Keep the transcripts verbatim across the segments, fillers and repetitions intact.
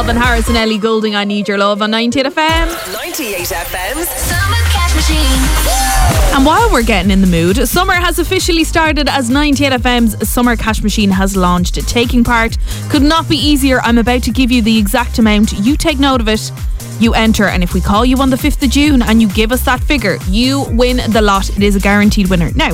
Calvin Harris and Ellie Goulding, I Need Your Love on ninety-eight F M. ninety-eight F M's Summer Cash Machine. And while we're getting in the mood, summer has officially started as ninety-eight F M's Summer Cash Machine has launched. Taking part could not be easier. I'm about to give you the exact amount. You take note of it. You enter, and if we call you on the fifth of June and you give us that figure, you win the lot. It is a guaranteed winner. Now,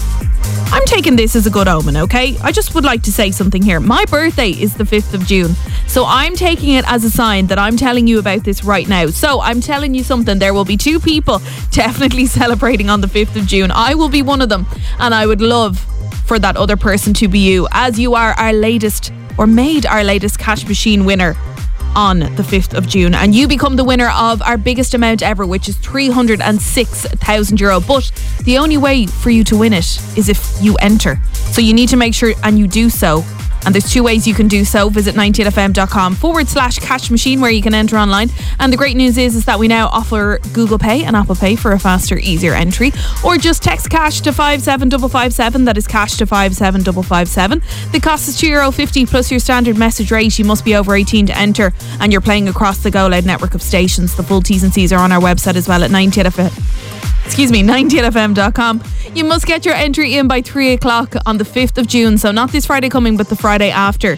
I'm taking this as a good omen, okay? I just would like to say something here. My birthday is the fifth of June, so I'm taking it as a sign that I'm telling you about this right now. So I'm telling you something. There will be two people definitely celebrating on the fifth of June. I will be one of them, and I would love for that other person to be you, as you are our latest, or made our latest cash machine winner on the fifth of June, and you become the winner of our biggest amount ever, which is three hundred six thousand euro. But the only way for you to win it is if you enter, so you need to make sure and you do so. And there's two ways you can do so. Visit ninety eight f m dot com forward slash cash machine where you can enter online. And the great news is, is that we now offer Google Pay and Apple Pay for a faster, easier entry. Or just text cash to five seven five five seven. That is cash to five seven five five seven. The cost is two euro fifty plus your standard message rate. You must be over eighteen to enter, and you're playing across the Go Loud network of stations. The full T's and C's are on our website as well at ninety-eight F M. Excuse me, ninety-eight f m dot com. You must get your entry in by three o'clock on the fifth of June. So not this Friday coming, but the Friday after.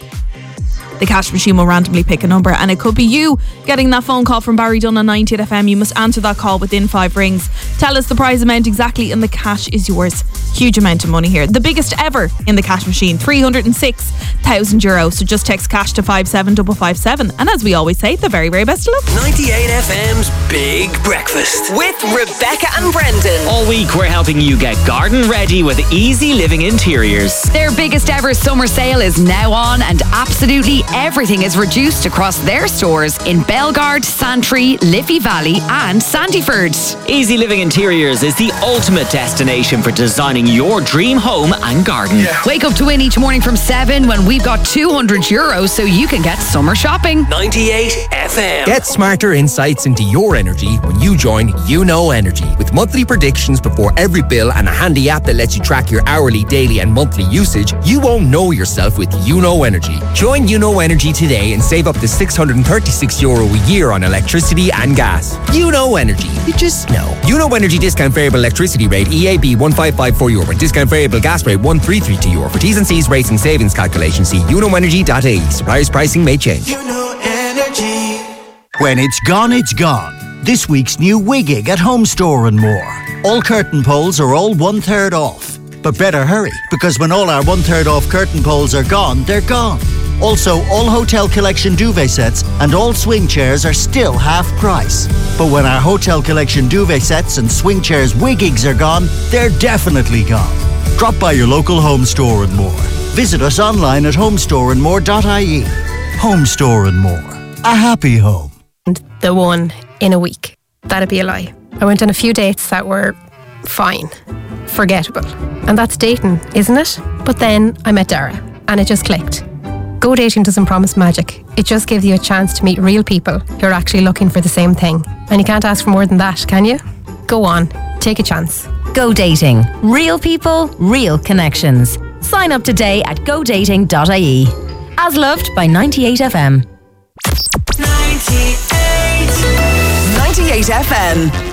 The cash machine will randomly pick a number, and it could be you getting that phone call from Barry Dunn on ninety-eight F M. You must answer that call within five rings. Tell us the prize amount exactly, and the cash is yours. Huge amount of money here. The biggest ever in the cash machine, three hundred six thousand euro. So just text cash to five seven five five seven. And as we always say, the very, very best of luck. ninety-eight F M's Big Breakfast with Rebecca and Brendan. All week we're helping you get garden ready with Easy Living Interiors. Their biggest ever summer sale is now on, and absolutely everything is reduced across their stores in Bellegarde, Santry, Liffey Valley and Sandyford. Easy Living Interiors is the ultimate destination for designing your dream home and garden. Yeah. Wake up to win each morning from seven when we've got two hundred euros so you can get summer shopping. ninety-eight F M. Get smarter insights into your energy when you join YouKnow Energy. With monthly predictions before every bill and a handy app that lets you track your hourly, daily and monthly usage, you won't know yourself with YouKnow Energy. Join YouKnow Energy today and save up to six hundred thirty-six euro a year on electricity and gas. YouKnow Energy. You just know. YouKnow Energy discount variable electricity rate E A B one five five four euro. Discount variable gas rate one three three two euro. For T's and C's rates and savings calculation, see you know energy dot I E. Suppliers pricing may change. YouKnow Energy. When it's gone, it's gone. This week's new Wiggig at Home Store and More. All curtain poles are all one third off. But better hurry, because when all our one third off curtain poles are gone, they're gone. Also, all Hotel Collection duvet sets and all swing chairs are still half price. But when our Hotel Collection duvet sets and swing chairs Wiggigs are gone, they're definitely gone. Drop by your local Home Store and More. Visit us online at home store and more dot I E. Home Store and More. A happy home. The one in a week. That'd be a lie. I went on a few dates that were fine, forgettable. And that's dating, isn't it? But then I met Dara and it just clicked. Go dating doesn't promise magic. It just gives you a chance to meet real people who are actually looking for the same thing. And you can't ask for more than that, can you? Go on, take a chance. Go dating. Real people, real connections. Sign up today at go dating dot I E. As loved by ninety-eight F M. ninety-eight ninety-eight F M.